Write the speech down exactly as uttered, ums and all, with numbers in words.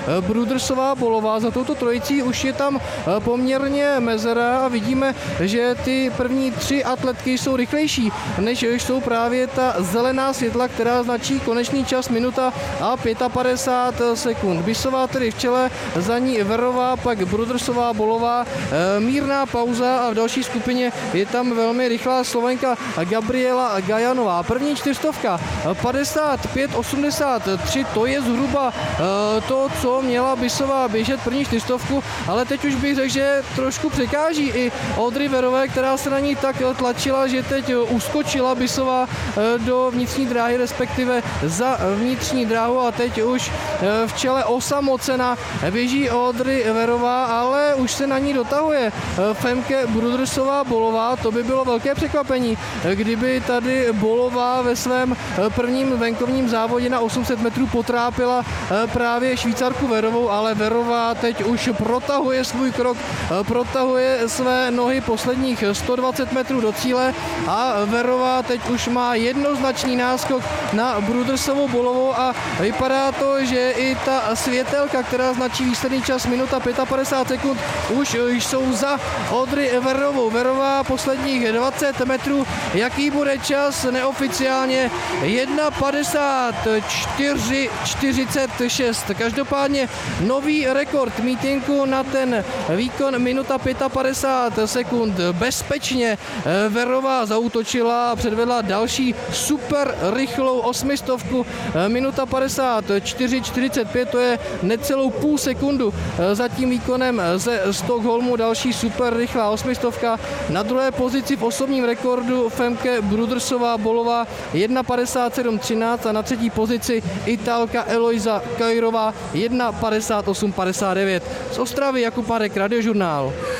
Brudersová, Bolová. Za touto trojicí už je tam poměrně mezera a vidíme, že ty první tři atletky jsou rychlejší, než jsou právě ta zelená světla, která značí konečný čas minuta a padesát pět sekund. Bisová tedy v čele, za ní Verová, pak Brudersová, Bolová, mírná pauza a v další skupině je tam velmi rychlá Slovenka Gabriela Gajanová. První čtyřstovka padesát pět osmdesát tři, to je zhruba to, co měla Bisová běžet první čtyřstovku, ale teď už bych řekl, že trošku překáží i Audrey Verové, která se na ní tak tlačila, že teď uskočila Bisová do vnitřní dráhy, respektive za vnitřní dráhu a teď už v čele osamocena běží Audrey Verová, ale už se na ní dotahuje Femke Brudersová Bolová. To by bylo velké překvapení, kdyby tady Bolová ve svém prvním venkovním závodě na osm set metrů potrápila právě Švýcarku Verovou, ale Verová teď už protahuje svůj krok, protahuje své nohy posledních sto dvacet metrů do cíle a Verová teď už má jednoznačný náskok na Brudersovou Bolovou a vypadá to, že i ta světelka, která značí výsledný čas minuta padesát pět sekund, už jsou za Audrey Verovou. Verová posledních dvacet metrů, jaký bude čas neoficiálně? jedna padesát čtyři čtyřicet šest. Každopádně nový rekord mítinku na ten výkon minuta padesát pět sekund. Bezpečně Verová zaútočila a předvedla další super rychlou osmistovku. Minuta padesát čtyři čtyřicet pět, to je necelou půl sekundu za tím výkonem ze Stockholmu. Další super rychlá osmistovka. Na druhé pozici v osobním rekordu Femke Brudersová Bolová jedna padesát sedm třináct a na třetí pozici Italka Eloisa Kairová jedna padesát osm padesát devět. Z Ostravy Jakub Marek, Radiožurnál.